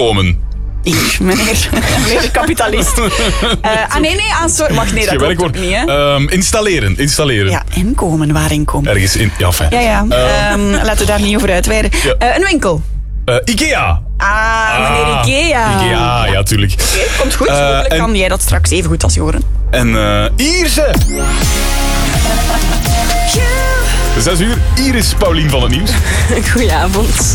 inkomen. Hier, meneer kapitalist. Sorry. Wacht, nee, dat klopt niet, hè. Installeren. Ja, inkomen, waar inkomen? Ergens in, ja, fijn. Ja. Laten we daar niet over uitweiden. Ja. Een winkel. Ikea. Meneer Ikea. Ikea, ja, tuurlijk. Oké, komt goed. Hopelijk kan jij dat straks even goed als Joren. En Ierse. 6 uur, Iris Paulien van het Nieuws. Goedenavond.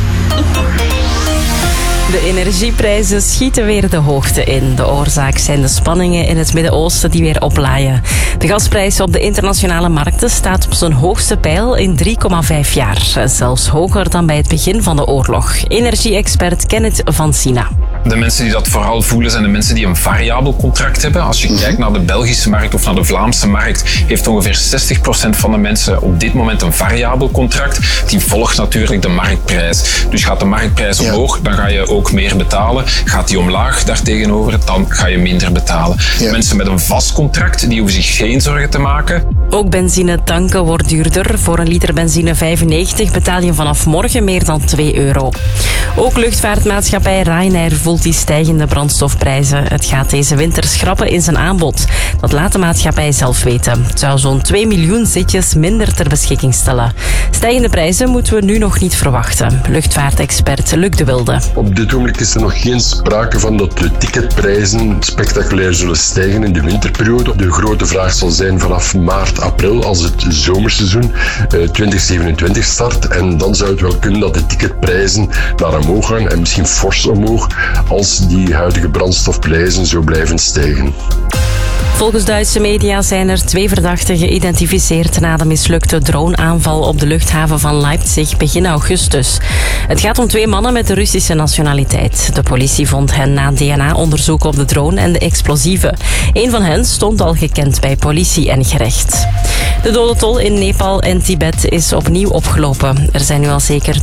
De energieprijzen schieten weer de hoogte in. De oorzaak zijn de spanningen in het Midden-Oosten die weer oplaaien. De gasprijs op de internationale markten staat op zijn hoogste peil in 3,5 jaar. Zelfs hoger dan bij het begin van de oorlog. Energie-expert Kenneth van Sina. De mensen die dat vooral voelen zijn de mensen die een variabel contract hebben. Als je kijkt naar de Belgische markt of naar de Vlaamse markt, heeft ongeveer 60% van de mensen op dit moment een variabel contract. Die volgt natuurlijk de marktprijs. Dus gaat de marktprijs omhoog, dan ga je ook meer betalen. Gaat die omlaag daartegenover, dan ga je minder betalen. Ja. Mensen met een vast contract, die hoeven zich geen zorgen te maken. Ook benzine tanken wordt duurder. Voor een liter benzine 95 betaal je vanaf morgen meer dan €2. Ook luchtvaartmaatschappij Ryanair voelt die stijgende brandstofprijzen. Het gaat deze winter schrappen in zijn aanbod. Dat laat de maatschappij zelf weten. Het zou zo'n 2 miljoen zitjes minder ter beschikking stellen. Stijgende prijzen moeten we nu nog niet verwachten. Luchtvaartexpert Luc de Wilde. Op dit moment is er nog geen sprake van dat de ticketprijzen spectaculair zullen stijgen in de winterperiode. De grote vraag zal zijn vanaf maart, april, als het zomerseizoen 2027 start. En dan zou het wel kunnen dat de ticketprijzen naar omhoog gaan en misschien fors omhoog als die huidige brandstofprijzen zo blijven stijgen. Volgens Duitse media zijn er 2 verdachten geïdentificeerd na de mislukte droneaanval op de luchthaven van Leipzig begin augustus. Het gaat om 2 mannen met de Russische nationaliteit. De politie vond hen na DNA-onderzoek op de drone en de explosieven. Een van hen stond al gekend bij politie en gerecht. De dodentol in Nepal en Tibet is opnieuw opgelopen. Er zijn nu al zeker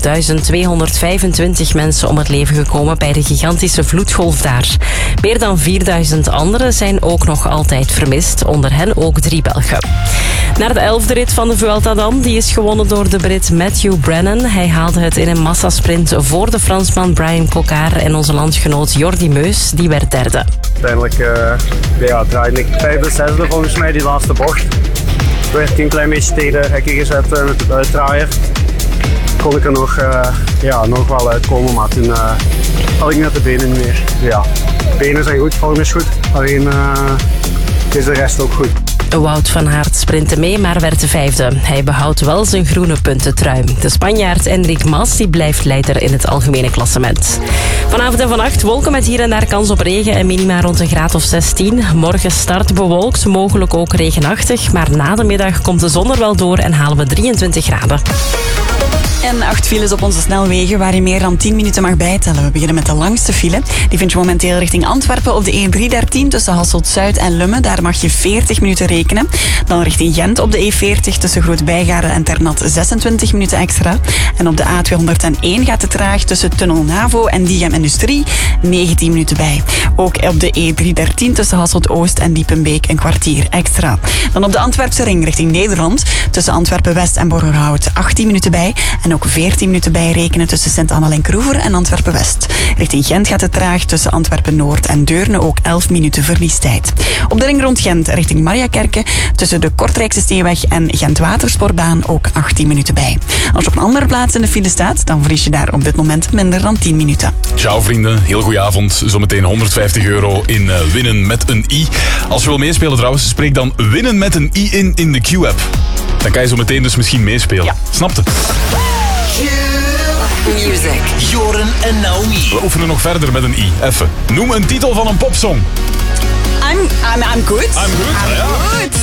1225 mensen om het leven gekomen bij de gigantische vloedgolf daar. Meer dan 4000 anderen zijn ook nog altijd vermist, onder hen ook 3 Belgen. Naar de 11e rit van de Vuelta dan. Die is gewonnen door de Brit Matthew Brennan. Hij haalde het in een massasprint voor de Fransman Brian Cocard en onze landgenoot Jordi Meus. Die werd derde. Uiteindelijk draaide ik 5e, 6e volgens mij die laatste bocht. Werd ik een klein beetje tegen de hekken gezet met de buitendraaier. Kon ik er nog wel uitkomen, maar toen had ik net de benen niet meer. Ja, benen zijn goed, vorm is goed, alleen is de rest ook goed. Wout van Aert sprintte mee, maar werd de 5e. Hij behoudt wel zijn groene puntentrui. De Spanjaard Enric Mas die blijft leider in het algemene klassement. Vanavond en vannacht wolken met hier en daar kans op regen en minima rond een graad of 16. Morgen start bewolkt, mogelijk ook regenachtig. Maar na de middag komt de zon er wel door en halen we 23 graden. En 8 files op onze snelwegen waar je meer dan 10 minuten mag bijtellen. We beginnen met de langste file. Die vind je momenteel richting Antwerpen op de E313 tussen Hasselt-Zuid en Lummen. Daar mag je 40 minuten rekenen. Dan richting Gent op de E40 tussen Groot-Bijgaarden en Ternat 26 minuten extra. En op de A201 gaat het traag tussen Tunnel Navo en Diegem Industrie 19 minuten bij. Ook op de E313 tussen Hasselt-Oost en Diepenbeek een kwartier extra. Dan op de Antwerpse ring richting Nederland tussen Antwerpen-West en Borgerhout 18 minuten bij. En ook 14 minuten bijrekenen tussen Sint-Annel-en-Kroever en Antwerpen-West. Richting Gent gaat het traag tussen Antwerpen-Noord en Deurne ook 11 minuten verliestijd. Op de ring rond Gent richting Mariakerke tussen de Kortrijkse Steenweg en Gent-Watersportbaan ook 18 minuten bij. Als je op een andere plaats in de file staat, dan verlies je daar op dit moment minder dan 10 minuten. Ciao vrienden, heel goeie avond. Zometeen €150 in winnen met een i. Als je wil meespelen trouwens, spreek dan winnen met een i in de Q-app. Dan kan je zo meteen dus misschien meespelen. Ja. Snapte? Music. Joren en Naomi. We oefenen nog verder met een i. Even. Noem een titel van een popsong. I'm good. I'm good. I'm good.